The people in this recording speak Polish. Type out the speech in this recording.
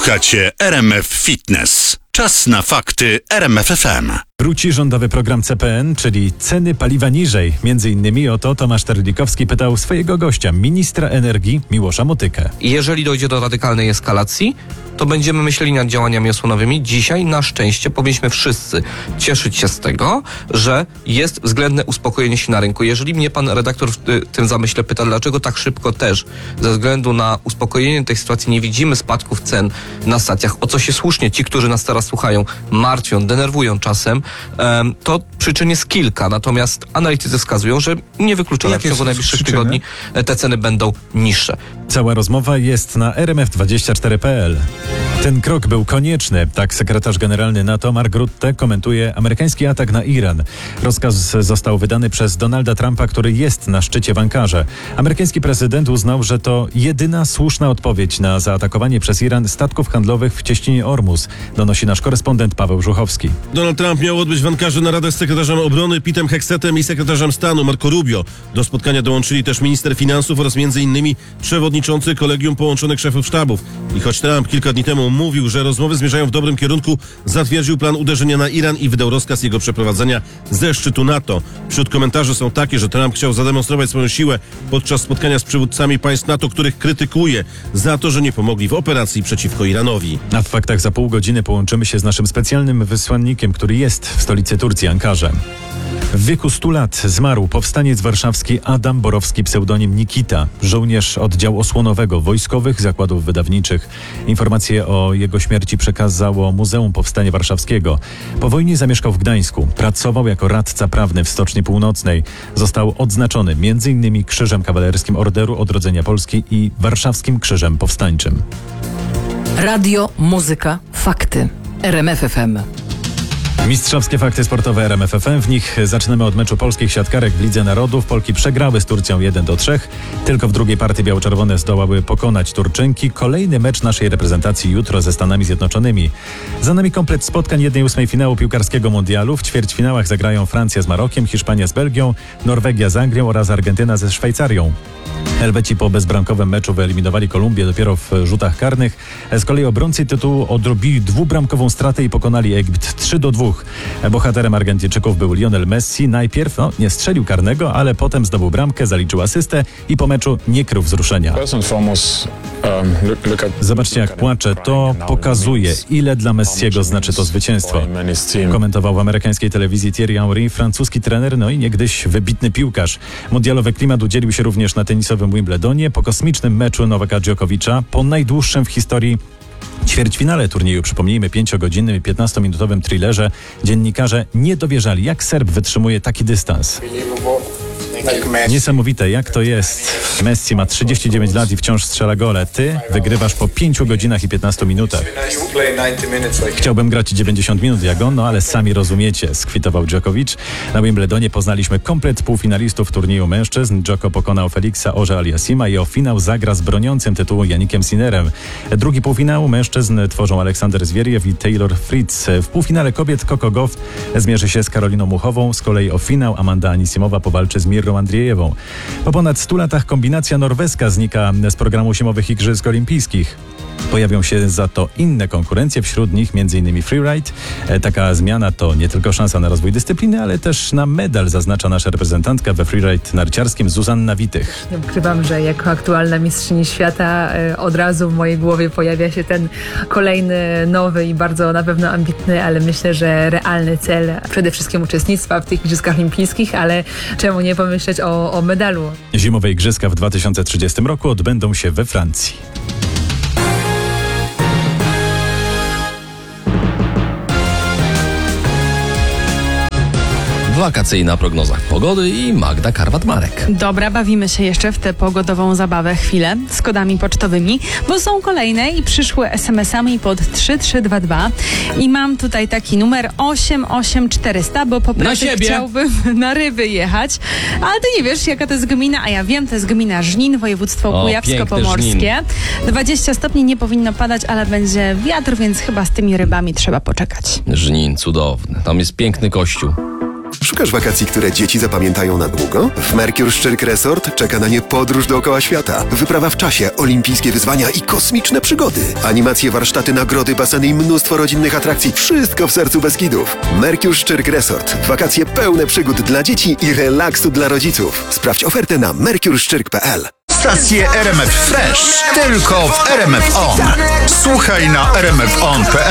Słuchacie RMF Fitness. Czas na fakty RMF FM. Wróci rządowy program CPN, czyli ceny paliwa niżej. Między innymi o to Tomasz Terlikowski pytał swojego gościa, ministra energii Miłosza Motykę. Jeżeli dojdzie do radykalnej eskalacji, to będziemy myśleli nad działaniami osłonowymi. Dzisiaj na szczęście powinniśmy wszyscy cieszyć się z tego, że jest względne uspokojenie się na rynku. Jeżeli mnie pan redaktor w tym zamyśle pyta, dlaczego tak szybko też ze względu na uspokojenie tej sytuacji nie widzimy spadków cen na stacjach, o co się słusznie ci, którzy nas teraz słuchają, martwią, denerwują czasem, to przyczyn jest kilka. Natomiast analitycy wskazują, że niewykluczone w ciągu najbliższych tygodni te ceny będą niższe. Cała rozmowa jest na rmf24.pl. Ten krok był konieczny, tak sekretarz generalny NATO Mark Rutte komentuje amerykański atak na Iran. Rozkaz został wydany przez Donalda Trumpa, który jest na szczycie w Ankarze. Amerykański prezydent uznał, że to jedyna słuszna odpowiedź na zaatakowanie przez Iran statków handlowych w cieśninie Ormus, donosi nasz korespondent Paweł Żuchowski. Donald Trump miał odbyć w Ankarze naradę z sekretarzem obrony Petem Hexetem i sekretarzem stanu Marco Rubio. Do spotkania dołączyli też minister finansów oraz m.in. przewodniczący Kolegium Połączonych Szefów Sztabów. I choć Trump kilka dni temu mówił, że rozmowy zmierzają w dobrym kierunku, zatwierdził plan uderzenia na Iran i wydał rozkaz jego przeprowadzenia ze szczytu NATO. Wśród komentarzy są takie, że Trump chciał zademonstrować swoją siłę podczas spotkania z przywódcami państw NATO, których krytykuje za to, że nie pomogli w operacji przeciwko Iranowi. A w faktach za pół godziny połączymy się z naszym specjalnym wysłannikiem, który jest w stolicy Turcji, Ankarze. W wieku 100 lat zmarł powstaniec warszawski Adam Borowski, pseudonim Nikita, żołnierz oddziału osłonowego wojskowych zakładów wydawniczych. Informacje o jego śmierci przekazało Muzeum Powstania Warszawskiego. Po wojnie zamieszkał w Gdańsku. Pracował jako radca prawny w Stoczni Północnej. Został odznaczony m.in. Krzyżem Kawalerskim Orderu Odrodzenia Polski i Warszawskim Krzyżem Powstańczym. Radio, muzyka, fakty. RMF FM. Mistrzowskie fakty sportowe RMF FM. W nich zaczynamy od meczu polskich siatkarek w Lidze Narodów. Polki przegrały z Turcją 1-3. Tylko w drugiej partii biało-czerwone zdołały pokonać Turczynki. Kolejny mecz naszej reprezentacji jutro ze Stanami Zjednoczonymi. Za nami komplet spotkań 1/8 finału piłkarskiego mundialu. W ćwierćfinałach zagrają Francja z Marokiem, Hiszpania z Belgią, Norwegia z Anglią oraz Argentyna ze Szwajcarią. Helweci po bezbramkowym meczu wyeliminowali Kolumbię dopiero w rzutach karnych. Z kolei obrońcy tytułu odrobili dwubramkową stratę i pokonali Egipt 3-2. Bohaterem Argentyńczyków był Lionel Messi. Najpierw nie strzelił karnego, ale potem zdobył bramkę, zaliczył asystę i po meczu nie krył wzruszenia. Zobaczcie, jak płacze. To pokazuje, ile dla Messiego znaczy to zwycięstwo. Komentował w amerykańskiej telewizji Thierry Henry, francuski trener, no i niegdyś wybitny piłkarz. Mundialowy klimat udzielił się również na tenisowym Wimbledonie, po kosmicznym meczu Nowaka Djokovicza, po najdłuższym w historii ćwierćfinale turnieju, przypomnijmy, 5-godzinnym i 15-minutowym thrillerze, dziennikarze nie dowierzali, jak Serb wytrzymuje taki dystans. Niesamowite, jak to jest. Messi ma 39 lat i wciąż strzela gole. Ty wygrywasz po 5 godzinach i 15 minutach. Chciałbym grać 90 minut jak on, no ale sami rozumiecie, skwitował Djokovic. Na Wimbledonie poznaliśmy komplet półfinalistów turnieju mężczyzn. Djoko pokonał Felixa Auger-Aliassima i o finał zagra z broniącym tytułu Janikiem Sinnerem. Drugi półfinał mężczyzn tworzą Aleksander Zwieriew i Taylor Fritz. W półfinale kobiet Coco Gauff zmierzy się z Karoliną Muchową. Z kolei o finał Amanda Anisimowa powalczy z Mirrą Andrzejewą. Po ponad 100 latach kombinacja norweska znika z programu zimowych Igrzysk Olimpijskich. Pojawią się za to inne konkurencje, wśród nich m.in. freeride. Taka zmiana to nie tylko szansa na rozwój dyscypliny, ale też na medal, zaznacza nasza reprezentantka we freeride narciarskim Zuzanna Witych. Nie ukrywam, że jako aktualna mistrzyni świata od razu w mojej głowie pojawia się ten kolejny, nowy i bardzo na pewno ambitny, ale myślę, że realny cel przede wszystkim uczestnictwa w tych Igrzyskach Olimpijskich, ale czemu nie pomyśleć o medalu. Zimowe Igrzyska w 2030 roku odbędą się we Francji. Wakacyjna prognoza pogody i Magda Karwat-Marek. Dobra, bawimy się jeszcze w tę pogodową zabawę chwilę z kodami pocztowymi, bo są kolejne i przyszły SMS-ami pod 3322 i mam tutaj taki numer 88400, bo po prostu chciałbym na Ryby jechać, ale ty nie wiesz, jaka to jest gmina, a ja wiem, to jest gmina Żnin, województwo kujawsko-pomorskie. 20 stopni nie powinno padać, ale będzie wiatr, więc chyba z tymi rybami trzeba poczekać. Żnin, cudowny. Tam jest piękny kościół. Szukasz wakacji, które dzieci zapamiętają na długo? W Mercure Szczyrk Resort czeka na nie podróż dookoła świata, wyprawa w czasie, olimpijskie wyzwania i kosmiczne przygody. Animacje, warsztaty, nagrody, baseny i mnóstwo rodzinnych atrakcji. Wszystko w sercu Beskidów. Mercure Szczyrk Resort. Wakacje pełne przygód dla dzieci i relaksu dla rodziców. Sprawdź ofertę na mercureszczyrk.pl. Stacje RMF Fresh tylko w RMF On. Słuchaj na rmfon.pl.